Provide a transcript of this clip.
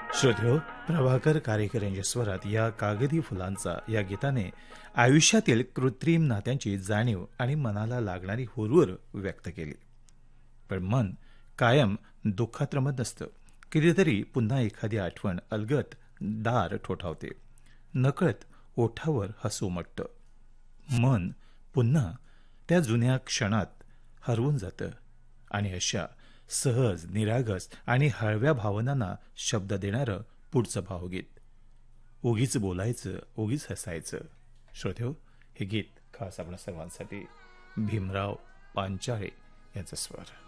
श्रोत्यो, प्रभाकर कारेकर यांच्या स्वरात या कागदी फुलांचा या गीताने आयुष्यातील कृत्रिम नात्यांची जाणीव आणि मनाला लागणारी हुरहुर व्यक्त केली. पण मन कायम दुःखात रमत नसतं. कधीतरी पुन्हा एखादी आठवण अलगद दार ठोठावते. नकळत ओठावर हसू उमटतं. मन पुन्हा त्या जुन्या क्षणात हरवून जातं आणि अशा सहज, निरागस आणि हळव्या भावनांना शब्द देणारं पुढचं भावगीत. उगीच बोलायचं, उगीच हसायचं. श्रोत्यो, हे गीत खास आपल्या सर्वांसाठी. भीमराव पांचाळे यांचा स्वर.